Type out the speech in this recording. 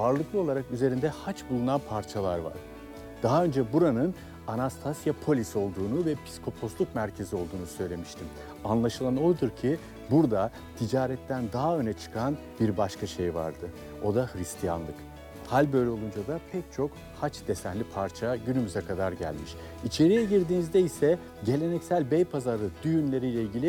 ağırlıklı olarak üzerinde haç bulunan parçalar var. Daha önce buranın Anastasya Polis olduğunu ve psikoposluk merkezi olduğunu söylemiştim. Anlaşılan odur ki burada ticaretten daha öne çıkan bir başka şey vardı. O da Hristiyanlık. Hal böyle olunca da pek çok haç desenli parça günümüze kadar gelmiş. İçeriye girdiğinizde ise geleneksel Beypazarı düğünleriyle ilgili